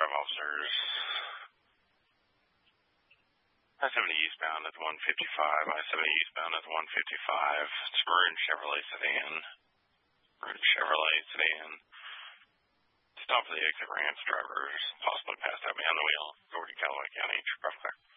5 officers. I-70 eastbound is 155. I-70 eastbound is 155. It's Maroon Chevrolet sedan. Stop for the exit ramps. Drivers possibly passed out behind the wheel. Authority, Callaway County. Traffic.